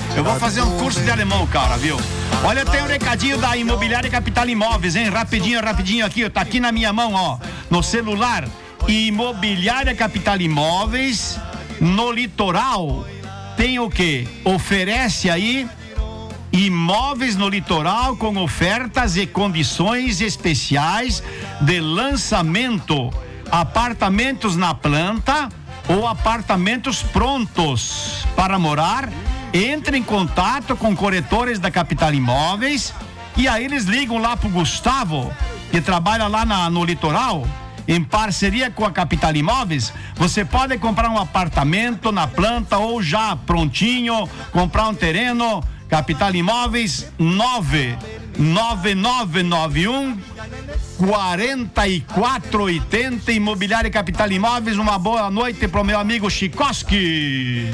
Eu vou fazer um curso de alemão, cara, viu? Olha, tem um recadinho da Imobiliária Capital Imóveis, hein? Rapidinho aqui, tá aqui na minha mão, ó, no celular. Imobiliária Capital Imóveis, no litoral, tem o quê? Oferece aí imóveis no litoral com ofertas e condições especiais de lançamento. Apartamentos na planta ou apartamentos prontos para morar. Entre em contato com corretores da Capital Imóveis e aí eles ligam lá pro Gustavo, que trabalha lá no litoral, em parceria com a Capital Imóveis. Você pode comprar um apartamento na planta ou já prontinho, comprar um terreno. Capital Imóveis 99991 4480. Imobiliária Capital Imóveis. Uma boa noite pro meu amigo Chikoski.